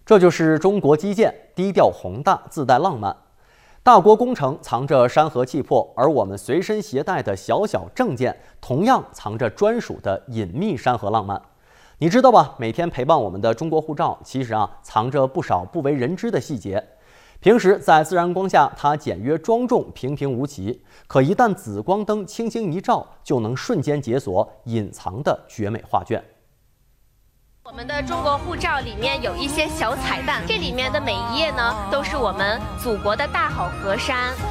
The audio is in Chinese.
这就是中国基建，低调宏大，自带浪漫。大国工程藏着山河气魄，而我们随身携带的小小证件，同样藏着专属的隐秘山河浪漫。你知道吧？每天陪伴我们的中国护照，其实藏着不少不为人知的细节。平时在自然光下，它简约庄重、平平无奇；可一旦紫光灯轻轻一照，就能瞬间解锁隐藏的绝美画卷。 我们的中国护照里面有一些小彩蛋，这里面的每一页呢，都是我们祖国的大好河山。